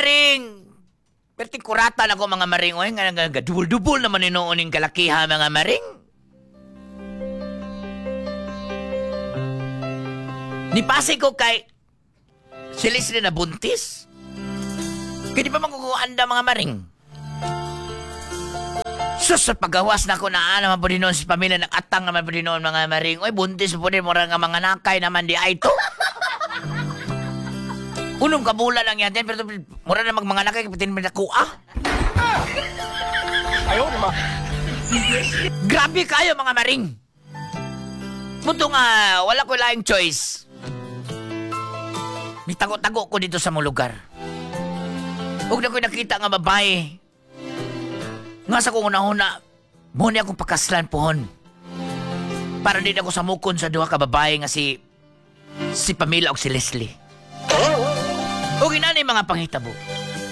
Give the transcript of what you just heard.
maring. Perti kurata na ko mga maring. Oy, nga dubol-dubol naman inuuning kalakiha mga maring. Nipasay ko kay si Leslie na buntis. Kaya di pa makukuanda mga maring. Sus, sa paggawas na ko na naman po din noon si pamilya nakatang naman po din noon mga maring. Oy, buntis po din mo nga mga nakay naman di ay to. Unong kabula lang yan, pero mura na mga nakay kapitin mo na kuha. Ayaw, ma. Grabe kayo mga maring. Buto nga, wala ko laing choice. May tago-tago ko dito sa mong lugar. Huwag na ko nakita nga babae. Nga sa kong una-una, muna akong pakaslan pohon. Para din ako samukon sa duha ka babae nga si Pamela o si Leslie. O ginanay mga panghitabo.